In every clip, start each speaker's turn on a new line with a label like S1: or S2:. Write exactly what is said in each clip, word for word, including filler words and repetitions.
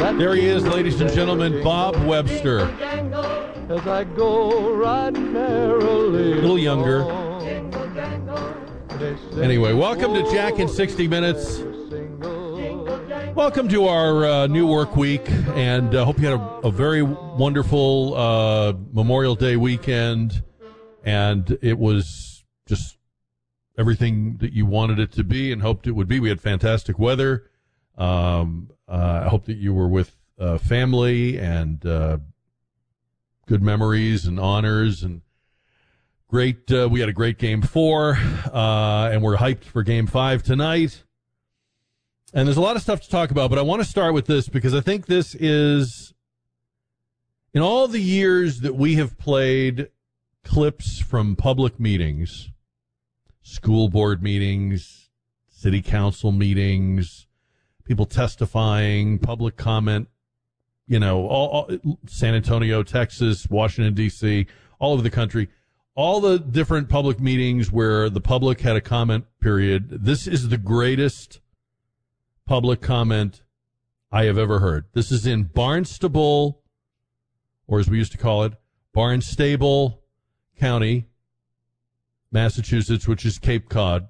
S1: There he is, ladies and gentlemen, Bob Webster.
S2: As I go riding merrily
S1: A little younger.
S2: along.
S1: Anyway, welcome to Jack in sixty minutes. Welcome to our uh, new work week, and I uh, hope you had a, a very wonderful uh, Memorial Day weekend, and it was just everything that you wanted it to be and hoped it would be. We had fantastic weather. Um, uh, I hope that you were with uh, family and uh, good memories and honors and great. Uh, we had a great game four, uh, and we're hyped for game five tonight. And there's a lot of stuff to talk about, but I want to start with this because I think this is, in all the years that we have played clips from public meetings, school board meetings, city council meetings, people testifying, public comment, you know, all, all San Antonio, Texas, Washington, D C, all over the country, all the different public meetings where the public had a comment period. This is the greatest public comment I have ever heard. This is in Barnstable, or as we used to call it, Barnstable County, Massachusetts, which is Cape Cod.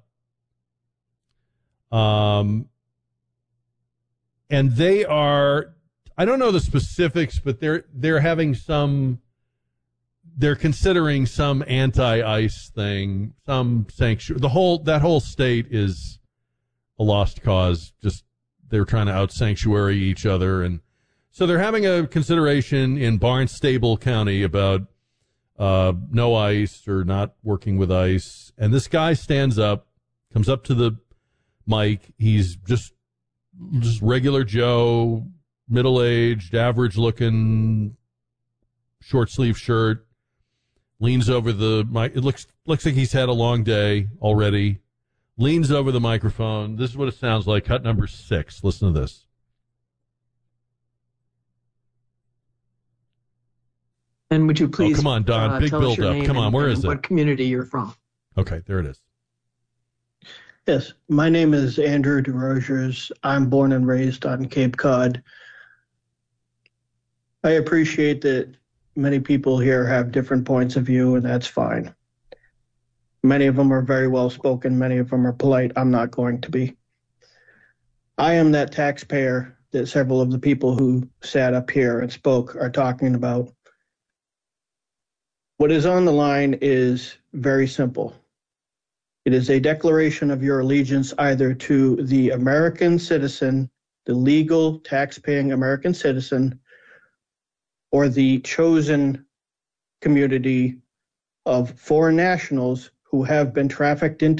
S1: Um, and they are, I don't know the specifics, but they're they're having some, they're considering some anti-ICE thing, some sanctuary. The whole, that whole state is a lost cause. Just, they're trying to out-sanctuary each other. And so they're having a consideration in Barnstable County about uh, no ICE or not working with ICE. And this guy stands up, comes up to the mic. He's just, just regular Joe, middle-aged, average-looking, short-sleeve shirt, leans over the mic. It looks looks like he's had a long day already. Leans over the microphone. This is what it sounds like. Cut number six. Listen to this.
S3: And would you please
S1: oh, come on, Don.
S3: Uh,
S1: Big
S3: tell us your
S1: build up.
S3: name
S1: Come on,
S3: and,
S1: where
S3: and
S1: is
S3: what
S1: it?
S3: community you're from?
S1: Okay, there it is.
S4: Yes, my name is Andrew DeRogers. I'm born and raised on Cape Cod. I appreciate that many people here have different points of view, and that's fine. Many of them are very well spoken. Many of them are polite. I'm not going to be. I am that taxpayer that several of the people who sat up here and spoke are talking about. What is on the line is very simple. It is a declaration of your allegiance either to the American citizen, the legal tax-paying American citizen, or the chosen community of foreign nationals who have been trafficked into